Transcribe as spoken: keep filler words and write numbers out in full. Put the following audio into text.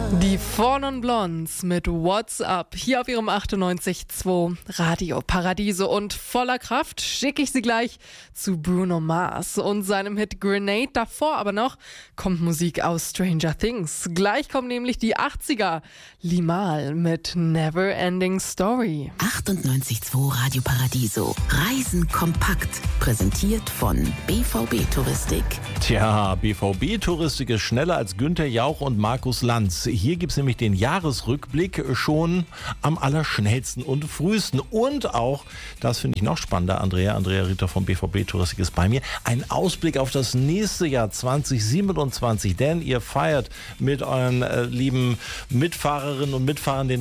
Die Four Non Blondes mit What's Up hier auf ihrem achtundneunzig Komma zwei Radio Paradiso, und voller Kraft schicke ich sie gleich zu Bruno Mars und seinem Hit Grenade. Davor aber noch kommt Musik aus Stranger Things. Gleich kommen nämlich die achtziger. Limahl mit Never Ending Story. achtundneunzig Komma zwei Radio Paradiso. Reisen kompakt. Präsentiert von B V B Touristik. Tja, B V B Touristik ist schneller als Günther Jauch und Markus Lanz. Hier gibt es nämlich den Jahresrückblick schon am allerschnellsten und frühesten. Und auch, das finde ich noch spannender, Andrea, Andrea Ritter von B V B Touristik ist bei mir, ein Ausblick auf das nächste Jahr zwanzig siebenundzwanzig. Denn ihr feiert mit euren äh, lieben Mitfahrerinnen und Mitfahrern den